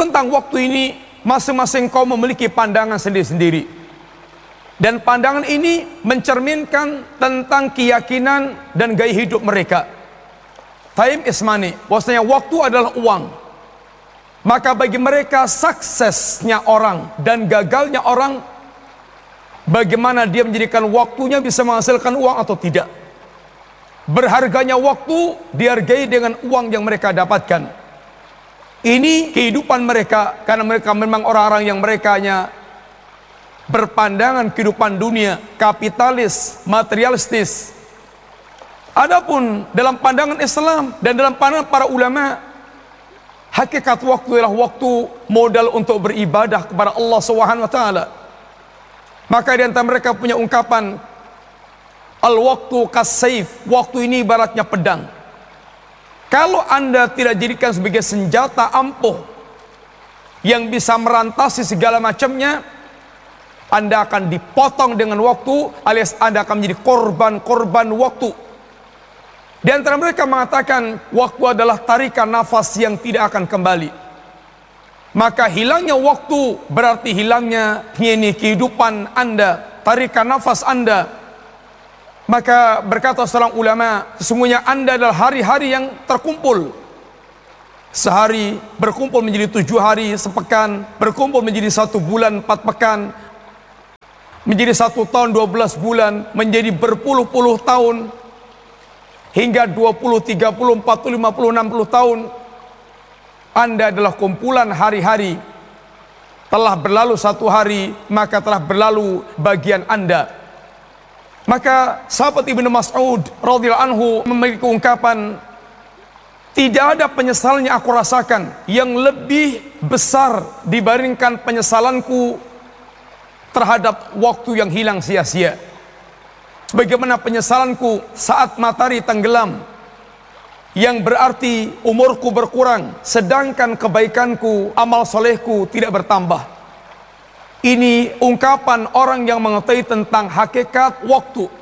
tentang waktu ini, masing-masing kaum memiliki pandangan sendiri-sendiri. Dan pandangan ini mencerminkan tentang keyakinan dan gaya hidup mereka. Time is money, bahwasanya waktu adalah uang. Maka bagi mereka suksesnya orang dan gagalnya orang, bagaimana dia menjadikan waktunya bisa menghasilkan uang atau tidak. Berharganya waktu dihargai dengan uang yang mereka dapatkan. Ini kehidupan mereka, karena mereka memang orang-orang yang merekanya berpandangan kehidupan dunia, kapitalis, materialistis. Adapun dalam pandangan Islam dan dalam pandangan para ulama, hakikat waktu adalah waktu modal untuk beribadah kepada Allah Subhanahu wa taala. Maka di antara mereka punya ungkapan, al-waktu kas-saif, waktu ini ibaratnya pedang. Kalau Anda tidak jadikan sebagai senjata ampuh yang bisa merantasi segala macamnya, Anda akan dipotong dengan waktu, alias Anda akan menjadi korban waktu. Di antara mereka mengatakan waktu adalah tarikan nafas yang tidak akan kembali. Maka hilangnya waktu berarti hilangnya kehidupan Anda, tarikan nafas Anda. Maka berkata seorang ulama, sesungguhnya Anda adalah hari-hari yang terkumpul. Sehari berkumpul menjadi 7 hari, sepekan berkumpul menjadi 1 bulan 4 pekan, menjadi 1 tahun 12 bulan, menjadi berpuluh-puluh tahun, hingga 20, 30, 40, 50, 60 tahun. Anda adalah kumpulan hari-hari. Telah berlalu 1 hari, maka telah berlalu bagian Anda. Maka sahabat Ibnu Mas'ud radhiyallahu anhu memiliki ungkapan, tidak ada penyesalan yang aku rasakan yang lebih besar dibandingkan penyesalanku terhadap waktu yang hilang sia-sia. Sebagaimana penyesalanku saat matahari tenggelam, yang berarti umurku berkurang, sedangkan kebaikanku, amal solehku tidak bertambah. Ini ungkapan orang yang mengetahui tentang hakikat waktu.